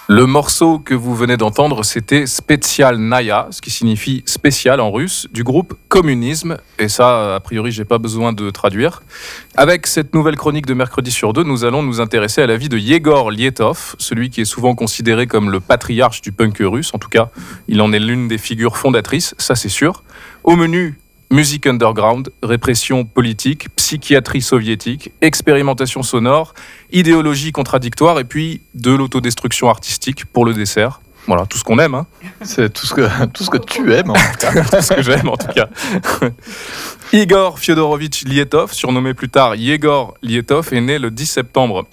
Le morceau que vous venez d'entendre, c'était Special Naya, ce qui signifie spécial en russe, du groupe Communisme. Et ça, a priori, j'ai pas besoin de traduire. Avec cette nouvelle chronique de Mercredi sur deux, nous allons nous intéresser à la vie de Yegor Lietov, celui qui est souvent considéré comme le patriarche du punk russe. En tout cas, il en est l'une des figures fondatrices, ça c'est sûr. Au menu, musique underground, répression politique, psychiatrie soviétique, expérimentation sonore, idéologie contradictoire et puis de l'autodestruction artistique pour le dessert. Voilà, tout ce qu'on aime. Hein. C'est tout ce que tu aimes. En tout cas. Tout ce que j'aime en tout cas. Igor Fyodorovitch Lietov, surnommé plus tard Yegor Lietov, est né le 10 septembre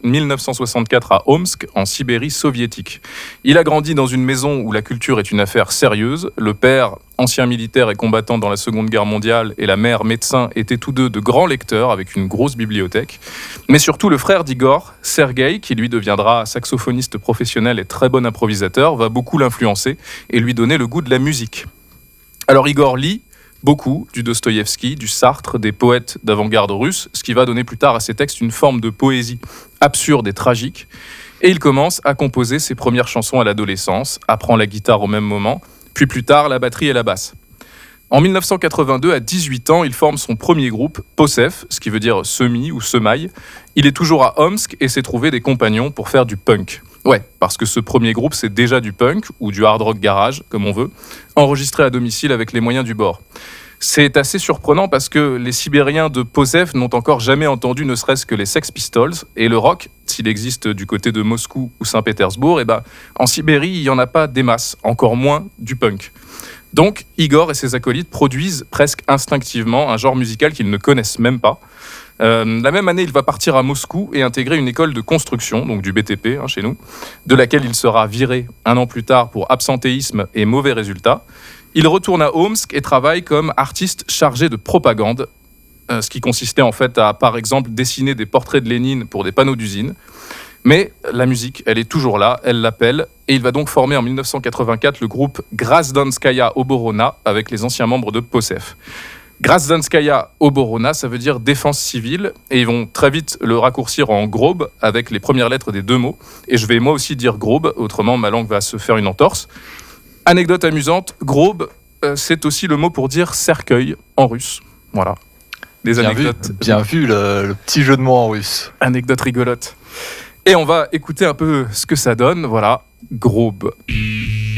1964 à Omsk, en Sibérie soviétique. Il a grandi dans une maison où la culture est une affaire sérieuse. Le père, ancien militaire et combattant dans la Seconde Guerre mondiale, et la mère, médecin, étaient tous deux de grands lecteurs avec une grosse bibliothèque. Mais surtout, le frère d'Igor, Sergueï, qui lui deviendra saxophoniste professionnel et très bon improvisateur, va beaucoup l'influencer et lui donner le goût de la musique. Alors Igor lit beaucoup du Dostoïevski, du Sartre, des poètes d'avant-garde russes, ce qui va donner plus tard à ses textes une forme de poésie absurde et tragique. Et il commence à composer ses premières chansons à l'adolescence, apprend la guitare au même moment, puis plus tard la batterie et la basse. En 1982, à 18 ans, il forme son premier groupe, Possef, ce qui veut dire semis ou semaille. Il est toujours à Omsk et s'est trouvé des compagnons pour faire du punk. Ouais, parce que ce premier groupe, c'est déjà du punk, ou du hard rock garage, comme on veut, enregistré à domicile avec les moyens du bord. C'est assez surprenant parce que les Sibériens de Possef n'ont encore jamais entendu ne serait-ce que les Sex Pistols, et le rock, s'il existe du côté de Moscou ou Saint-Pétersbourg, en Sibérie, il n'y en a pas des masses, encore moins du punk. Donc, Igor et ses acolytes produisent presque instinctivement un genre musical qu'ils ne connaissent même pas. La même année, il va partir à Moscou et intégrer une école de construction, donc du BTP chez nous, de laquelle il sera viré un an plus tard pour absentéisme et mauvais résultats. Il retourne à Omsk et travaille comme artiste chargé de propagande, ce qui consistait en fait à, par exemple, dessiner des portraits de Lénine pour des panneaux d'usine. Mais la musique, elle est toujours là, elle l'appelle, et il va donc former en 1984 le groupe Grazdanskaya Oborona avec les anciens membres de Possef. Grazdanskaya Oborona, ça veut dire défense civile, et ils vont très vite le raccourcir en Grob avec les premières lettres des deux mots. Et je vais moi aussi dire Grob, autrement ma langue va se faire une entorse. Anecdote amusante, Grob, c'est aussi le mot pour dire cercueil en russe. Voilà. Des anecdotes. Bien vu le petit jeu de mots en russe. Anecdote rigolote. Et on va écouter un peu ce que ça donne. Voilà, Grob.